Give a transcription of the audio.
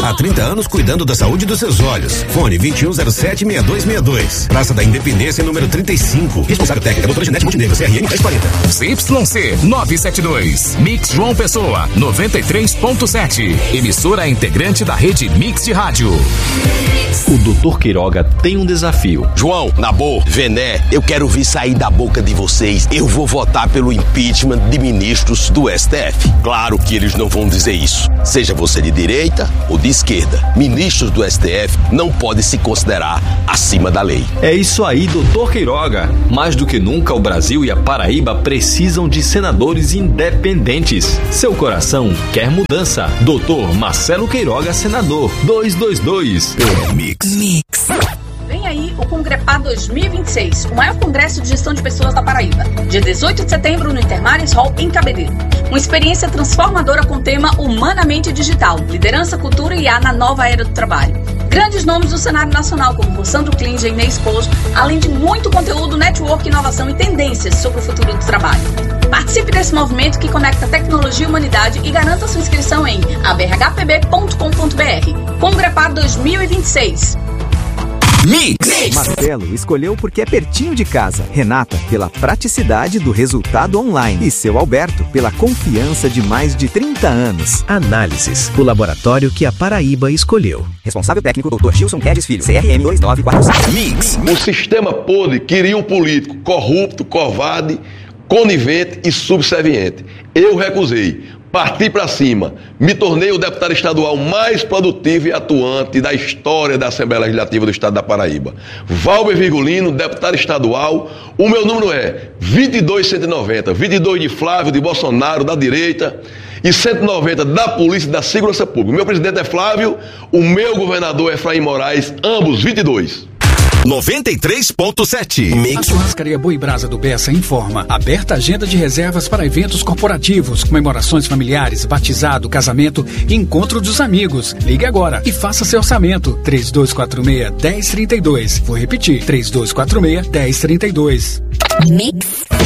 Há 30 anos cuidando da saúde dos seus olhos. Fone 2107-6262. Praça da Independência, número 35. Responsável técnica, doutora Janete Montenegro, CRM 1040. ZYC 972. Mix João Pessoa, 93.7. Emissora integrante da rede Mix de Rádio. O Dr. Queiroga tem um desafio. João, Nabor, Vené, eu quero ouvir sair da boca de vocês. Eu vou votar pelo impeachment de ministros do STF. Claro que eles não vão dizer isso. Seja você de direita ou de esquerda. Ministros do STF não podem se considerar acima da lei. É isso aí, Dr. Queiroga. Mais do que nunca, o Brasil e a Paraíba precisam de senadores independentes. Seu coração quer mudança. Dr. Marcelo Queiroga, senador. 222. Mix. Vem aí o Congrepar 2026, o maior congresso de gestão de pessoas da Paraíba. Dia 18 de setembro no Intermares Hall, em Cabedelo. Uma experiência transformadora com o tema Humanamente Digital, liderança, cultura e IA na nova era do trabalho. Grandes nomes do cenário nacional, como Rossandro Klinger e Inês Pozo, além de muito conteúdo, network, inovação e tendências sobre o futuro do trabalho. Participe desse movimento que conecta tecnologia e humanidade e garanta sua inscrição em abrhpb.com.br. Congrepar 2026. Mix. Marcelo escolheu porque é pertinho de casa. Renata, pela praticidade do resultado online. E seu Alberto, pela confiança de mais de 30 anos. Análises, o laboratório que a Paraíba escolheu. Responsável técnico, Dr. Gilson Guedes Filho, CRM 2947. Mix. O sistema podre queria um político corrupto, covarde, conivente e subserviente. Eu recusei. Parti para cima, me tornei o deputado estadual mais produtivo e atuante da história da Assembleia Legislativa do Estado da Paraíba. Valber Virgulino, deputado estadual, o meu número é 22190, 22 de Flávio, de Bolsonaro, da direita, e 190 da Polícia e da Segurança Pública. O meu presidente é Flávio, o meu governador é Efraim Moraes, ambos 22. 93.7 Mix. A churrascaria Boi Brasa do Bessa informa. Aberta agenda de reservas para eventos corporativos, comemorações familiares, batizado, casamento e encontro dos amigos. Ligue agora e faça seu orçamento. 3246-1032. Vou repetir. 3246-1032. Mix.